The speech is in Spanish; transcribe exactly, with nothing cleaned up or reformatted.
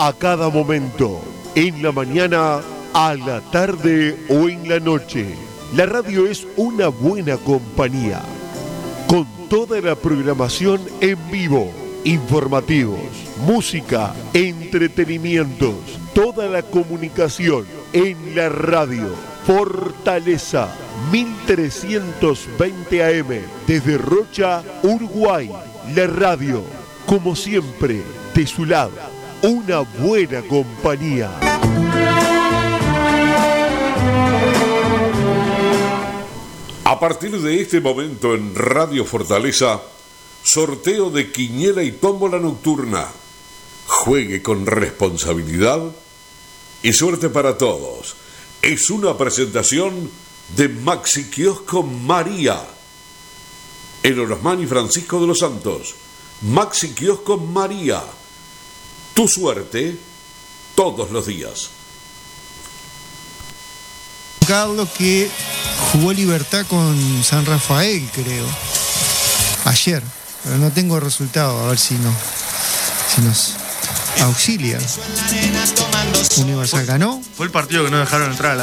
a cada momento, en la mañana, a la tarde o en la noche. La radio es una buena compañía, con toda la programación en vivo, informativos, música, entretenimientos, toda la comunicación en la radio. Fortaleza mil trescientos veinte A M desde Rocha, Uruguay. La radio, como siempre, de su lado, una buena compañía. A partir de este momento en Radio Fortaleza, sorteo de quiniela y tómbola nocturna. Juegue con responsabilidad y suerte para todos. Es una presentación de Maxi Kiosco María, en Orosmán y Francisco de los Santos. Maxi Kiosco María, tu suerte todos los días. Carlos, que jugó Libertad con San Rafael, creo, ayer, pero no tengo resultado, a ver si, no, si nos auxilia. Universal ganó. Fue el partido que no dejaron entrar a la